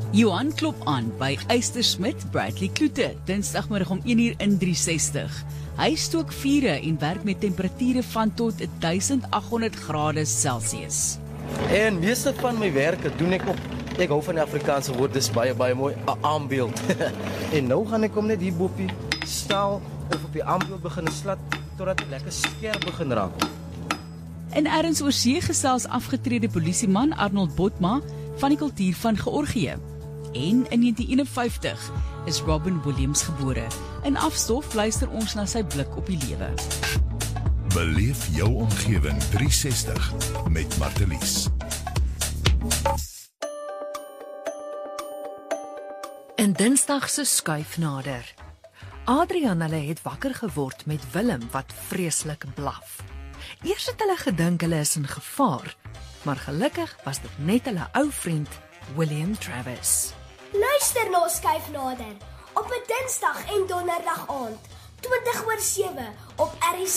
Johan klop aan by Eystersmith Bradley Kloete, dinsdagmiddag om 1 uur in 360. Hy stook vure en werk met temperature van tot 1800 grade Celsius. En meeste van my werke doen ek op, ek hou van die Afrikaanse woord, dis baie mooi, 'n aambeeld. En nou gaan ek om net hier boppie staan of op die aambeeld begin slat, totdat dit lekker skerp begin raak. In Erns oorsee gesels afgetrede polisieman Arnold Botma van die kultuur van Georgië. En in 1951 is Robin Williams gebore. In Afstof luister ons na sy blik op die lewe. Beleef jou omgewing 360 met Martelies. En Dinsdag se skuif nader. Adrian hulle het wakker geword met Willem wat vreeslik blaf. Eers het hulle gedink hulle is in gevaar, maar gelukkig was dit net hulle ou vriend William Travis. Luister na Skuif Nader op 'n Dinsdag en Donderdag aand, 20:07 op RSG.